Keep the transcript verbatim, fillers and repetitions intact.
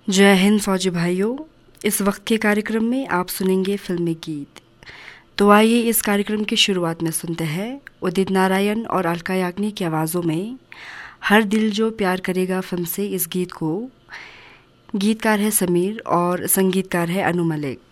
जय हिंद फौजी भाइयों। इस वक्त के कार्यक्रम में आप सुनेंगे फिल्मी गीत। तो आइए इस कार्यक्रम की शुरुआत में सुनते हैं उदित नारायण और अलका याग्निक की आवाज़ों में हर दिल जो प्यार करेगा फिल्म से इस गीत को। गीतकार है समीर और संगीतकार है अनु मलिक।